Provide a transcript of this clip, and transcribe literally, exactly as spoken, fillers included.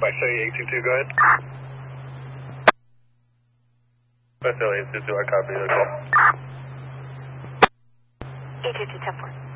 Mike Charlie eight two two, go ahead. Mike Charlie eight two two, I copy the call. eight two two, ten four.